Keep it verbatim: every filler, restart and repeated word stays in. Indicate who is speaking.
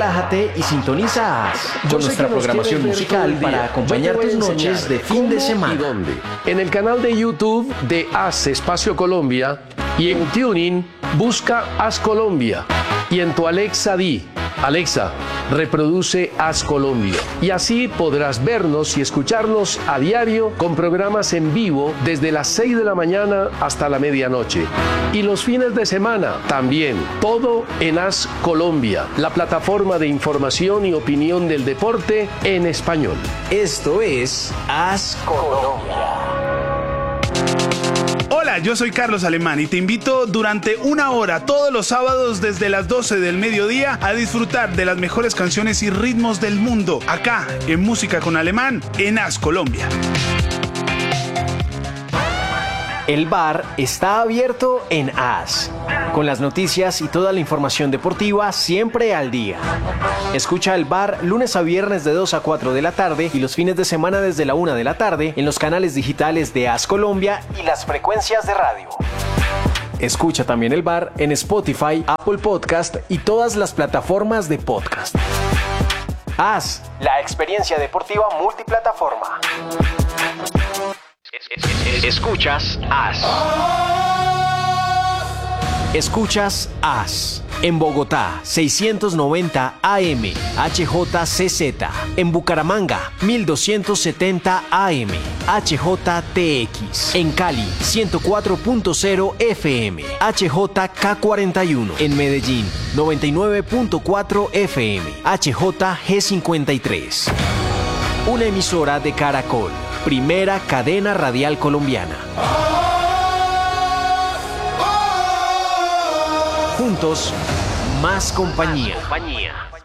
Speaker 1: relájate y sintoniza As, con nuestra programación musical para acompañar tus noches de fin de semana.
Speaker 2: ¿Y dónde? En el canal de YouTube de As Espacio Colombia y en TuneIn busca As Colombia y en tu Alexa di: Alexa, reproduce As Colombia. Y así podrás vernos y escucharnos a diario con programas en vivo desde las seis de la mañana hasta la medianoche. Y los fines de semana también, todo en As Colombia, la plataforma de información y opinión del deporte en español.
Speaker 1: Esto es As Colombia.
Speaker 3: Hola, yo soy Carlos Alemán y te invito durante una hora todos los sábados desde las doce del mediodía a disfrutar de las mejores canciones y ritmos del mundo, acá en Música con Alemán, en As Colombia.
Speaker 1: El bar está abierto en As, con las noticias y toda la información deportiva siempre al día. Escucha el bar lunes a viernes de dos a cuatro de la tarde y los fines de semana desde la una de la tarde en los canales digitales de As Colombia y las frecuencias de radio. Escucha también el bar en Spotify, Apple Podcast y todas las plataformas de podcast. As, la experiencia deportiva multiplataforma. Escuchas As. Escuchas As. En Bogotá, seiscientos noventa A M, H J C Z. En Bucaramanga, mil doscientos setenta A M, H J T X. En Cali, ciento cuatro punto cero F M, H J K cuarenta y uno. En Medellín, noventa y nueve punto cuatro F M, H J G cincuenta y tres. Una emisora de Caracol, primera cadena radial colombiana. Juntos, más compañía.